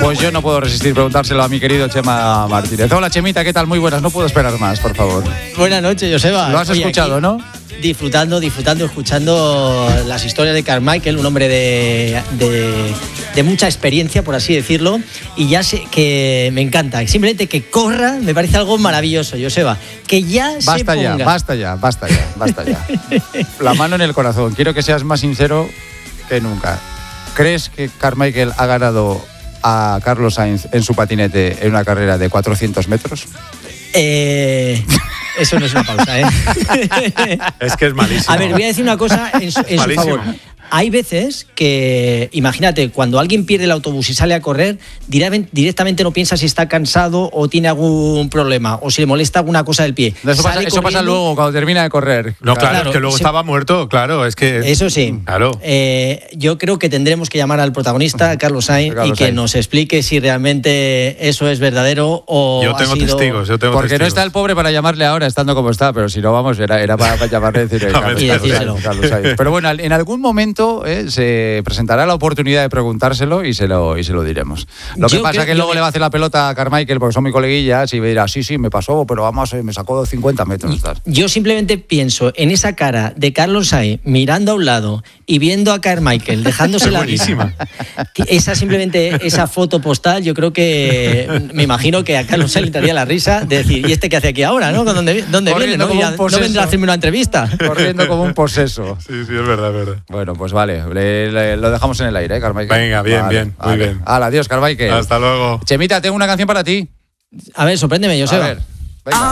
Pues yo no puedo resistir preguntárselo a mi querido Chema Martínez. Hola, Chemita, ¿qué tal? Muy buenas, no puedo esperar más, por favor. Buenas noches, Joseba. Lo has escuchado, ¿no? Disfrutando, escuchando las historias de Carmichael, un hombre de mucha experiencia, por así decirlo, y ya sé que me encanta. Simplemente que corra me parece algo maravilloso, Joseba. Que ya se ponga. Basta ya. La mano en el corazón. Quiero que seas más sincero que nunca. ¿Crees que Carmichael ha ganado a Carlos Sainz en su patinete en una carrera de 400 metros? Eso no es una pausa, ¿eh? Es que es malísimo. A ver, voy a decir una cosa en su favor. Hay veces que, imagínate, cuando alguien pierde el autobús y sale a correr, directamente no piensa si está cansado o tiene algún problema o si le molesta alguna cosa del pie. Eso pasa luego, cuando termina de correr. No, claro, es que luego estaba muerto, claro, es que... Eso sí. Claro. Yo creo que tendremos que llamar al protagonista, a Carlos Sainz, y que nos explique si realmente eso es verdadero o Yo tengo testigos. Porque no está el pobre para llamarle ahora, estando como está, pero si no, vamos, era para llamarle y decirle Carlos Sainz. Pero bueno, en algún momento se presentará la oportunidad de preguntárselo y se lo diremos. Lo que pasa es que luego le va a hacer la pelota a Carmichael porque son muy coleguillas y me dirá, sí, me pasó, pero vamos, me sacó 50 metros. Yo simplemente pienso en esa cara de Carlos Sainz mirando a un lado y viendo a Carmichael dejándose la risa. Esa foto postal, yo creo que me imagino que a Carlos Sainz le daría la risa de decir, ¿y este qué hace aquí ahora? ¿No? ¿Dónde viene? ¿No? ¿No vendrá a hacerme una entrevista? Corriendo como un poseso. Sí, es verdad. Bueno, pues vale, lo dejamos en el aire, Carmichael. Venga, bien, muy bien. Adiós, Carmichael. Hasta luego. Chemita, tengo una canción para ti. A ver, sorpréndeme, Joseba. A ver, venga.